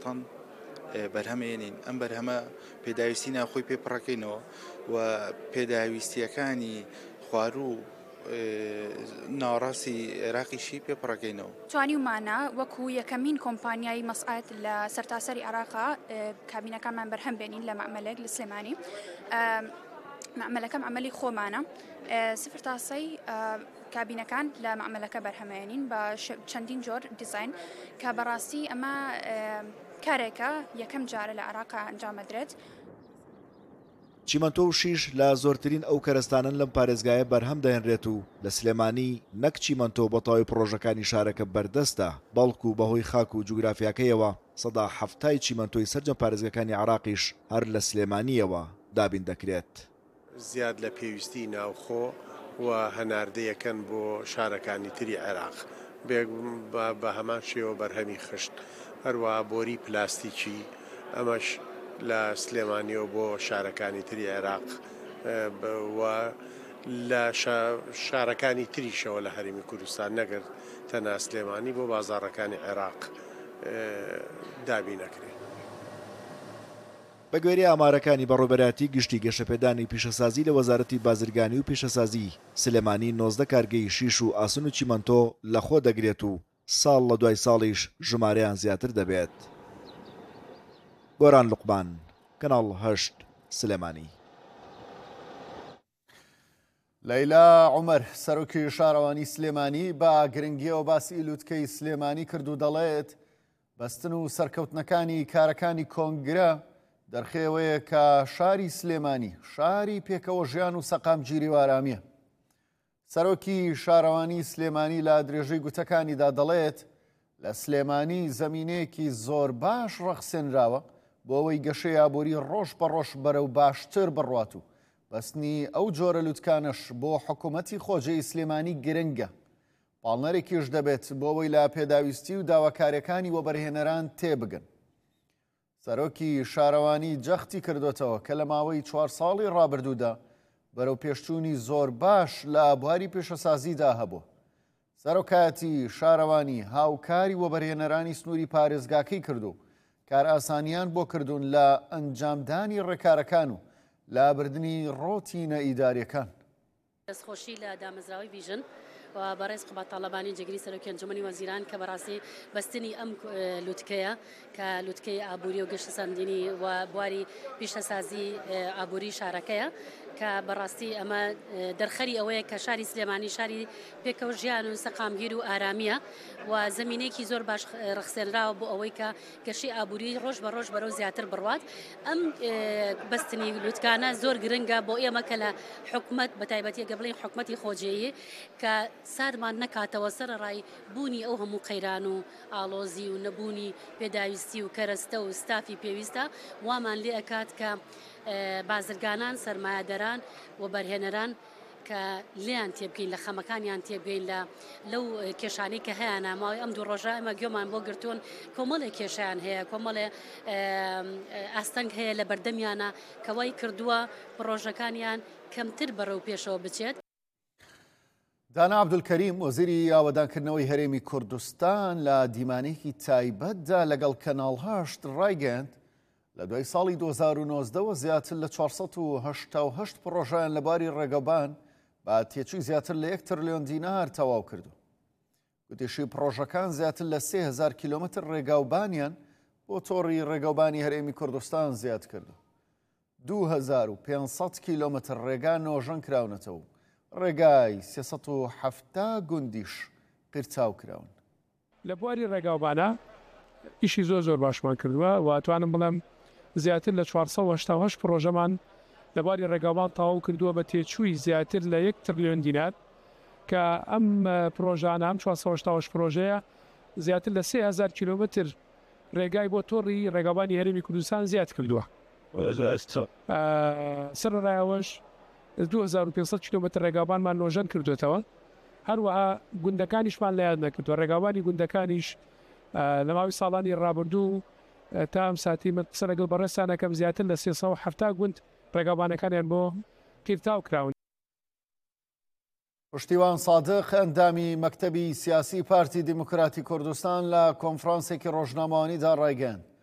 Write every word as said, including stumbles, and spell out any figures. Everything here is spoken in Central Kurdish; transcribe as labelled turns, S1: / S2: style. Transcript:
S1: وەتەن بەرهەمێنین. ئەم بەرهەمە پێداویستی ناوخۆی پێپڕەکەینەوە و پێداویستیەکانی خواروو ناڕاستی عێراقیشی پێپڕەکەینەوە.
S2: توانی ومانە وەکو یەکەمین کۆمپانیای مەسئات لە سەرتاسەری عێراقا کابینەکانمان بەرهەم بێنین لە مەعمەلێک لە سلێمانی. مەعمەلەکە مەعمەلی خۆمانە، سفر تاسەی کابینەکان لە مەعمەلەکە بەرهەمێنین بە چەندین جۆر دیزاین کە بەڕاستی ئەمە کارێکە یەکەم جارە لە عێراقا ئەنجامەدرێت.
S3: چیمەنتۆ و شیش لە زۆرترین ئەو کەرستانن لەم پارێزگایە بەرهەم دەهێنرێت و لە سلێمانی نەک چیمەنتۆ بە تەواوی پرۆژەکانی شارەکە بەردەستە، بەڵکو بەهۆی خاک و جوگرافیاکەیەوە سەدا هەفتای چیمەنتۆی سەرجەم پارێزگەکانی عێراقیش هەر لە سلێمانیەوە دابین دەکرێت.
S4: زیاد لە پێویستی ناوخۆ و هەناردەیەکەن بۆ شارەکانی تری عێراق بە هەمان شێوە بەرهەمی خشت، هەروەها بۆری پلاستیکی ئەمەش لە سلێمانیەوە بۆ شارەکانی تری عێراق و لە شارەکانی تریشەوە لە هەرێمی کوردستان نەگرت تەنها سلێمانی بۆ بازاڕەکانی عێراق دابینەکرێت.
S3: بە گوێرەی ئامارەکانی بەڕێوەبەرایەتی گشتی گەشەپێدانی پیشەسازی لە وەزارەتی بازرگانی و پیشەسازی سلێمانی نۆزدە کارگەی شیش و ئاسن و چیمەنتۆ لەخۆ دەگرێت و ساڵ لە دوای ساڵیش ژمارەیان زیاتر دەبێت. گۆران لوقمان، کەناڵ هەشت، سلێمانی.
S5: لەیلا عومەر سەرۆکی شارەوانی سلێمانی بە گرنگیەوە باسی لووتکەی سلێمانی کرد و دەڵێت بەستن و سەرکەوتنەکانی کارەکانی کۆنگرە دەرخێوەیە کە شاری سلێمانی شاری پێکەوە ژیان و سەقامگیری و ئارامیە. سەرۆکی شارەوانی سلێمانی لە درێژەی گوتەکانیدا دەڵێت لە سلێمانی زەمینەیەکی زۆر باش ڕەخسێنراوە بۆ ئەوەی گەشەی ئابووری ڕۆژ بە ڕۆژ بەرەو باشتر بڕوات و بەستنی ئەو جۆرە لووتکانش بۆ حکوومەتی خۆجەی سلێمانی گرنگە. پاڵنەرێکیش دەبێت بۆ ئەوەی لە پێداویستی و داواکاریەکانی وەبەرهێنەران تێبگەن. سەرۆکی شارەوانی جەختی کردوتەوە کە لە ماوەی چوار ساڵی ڕابردوودا بەرەو پێشچوونی زۆر باش لە ئابواری پێشەسازیدا هەبووە. سەرۆکایەتی شارەوانی هاوکاری وەبەرهێنەرانی سنووری پارێزگاکەی کردو کار ئاسانیان بۆ کردوون لە ئەنجامدانی ڕێکارەکان و لابردنی ڕۆتینە ئیداریەکان.
S6: دەستخۆشی لە دامەزراوی ڤیژن و بەڕێز قوبات تاڵەبانی جێگیری سەرۆکی ئەنجومەنی وەزیران کە بەڕاستی بەستنی ئەم لووتکەیە کە لووتکەی ئابووری و گەشتە سەردینی و بواری پیشەسازی ئابووری شارەکەیە کە بەڕاستی ئەمە دەرخەری ئەوەیە کە شاری سلێمانی شاری پێکەوە ژیان و سەقامگیر و ئارامیە و زەمینەیەکی زۆر باش ڕەخسێنراوە بۆ ئەوەی کە گەشەی ئابووری ڕۆژ بە ڕۆژ بەرەو زیاتر بڕوات. ئەم بەستنی لووتکانە زۆر گرنگە بۆ ئێمە کە لە حکوومەت بە تایبەتی گە بڵێن حکوومەتی خۆجێیی کە سادمان نەکاتەوە سەرڕای بوونی ئەو هەموو قەیران و ئاڵۆزی و نەبوونی پێداویستی و کەرەستە و ستافی پێویستە وامان لێ ئەکات کە بازرگانان سەرمایەدەران و بەرهێنەران کە لیان تێبگەین لە خەمەکانیان تێبگەین لە لەو کێشانی کە هەیەە ماوەی ئەم دوو ڕۆژە ئەمە گوێمان بۆ گرتوون کۆمەڵێ کێشیان هەیە کۆمەڵێ ئاستەنگ هەیە لە بەردەمیانە کەوای کردووە پرۆژەکانیان کەمتر بەڕێو پێشەوە بچێت.
S5: دانا عەبدولکەریم وەزیری ئاوەدانکردنەوەی هەرێمی کوردستان لە دیمانێکی تایبەتدا لەگەڵ کەناڵ هەشت ڕایگەیاند لە دوای ساڵی دوو هەزار و نۆزدەوە زیاتر لە چوارسەد و هەشتا و هەشت پرۆژەیان لەباری ڕێگەبان با تێچووی زیاتر لە یەک تریلیۆن دینار تەواو کردو. گوتیشی پرۆژەکان زیاتر لە سێ هەزار کیلۆمەتر ڕێگاوبانیان بۆ تۆڕی ڕێگەوبانی هەرێمی کوردستان زیاد کردو. دوو هەزار و پێنج کیلۆمەتر ڕێگا نۆژەن کراونەتەوە. ڕێگای سێسەد و حەفتا گوندیش قرچاو کراون.
S7: لە بواری ڕێگاوبانە ئیشی زۆر زۆر باشمان کردووە و توانم بڵێم زیاتر لە چوارسەد و هەشتا و هەشت پرۆژەمان لەباری ڕێگاوبان تەواو کردووە بە تێچووی زیاتر لە یەک تریلیۆن دینار کە ئەم پرۆژانە ئەم چوارسەد و هەشتا و هەشت پرۆژەیە زیاتر لە سێ هەزار کیلۆمەتر ڕێگای بۆ تۆڕی ڕێگاوبانی هەرێمی کوردستان زیاد کردووە. سەرڕایەوەش دوو هەزار و پێنج کیلۆمەتر ڕێگاوبانمان نۆژەن کردوێتەوە. هەروەها گوندەکانیشمان لەیاد نەکردووە. ڕێگاوبانی گوندەکانیش لە ماوەی ساڵانی ڕابردوو تا ئەم ساتی من قسە لەگەڵ بەڕێستانەکەم زیاتر لە سێسەد و حەفتا گوند ڕێگاوبانەکانیان بۆ قیرتاو کراون.
S5: پشتیوان سادق ئەندامی مەکتەبی سیاسی پارتی دیموکراتی کوردستان لە کۆنفرانسێکی ڕۆژنامەوانیدا ڕایگەیاند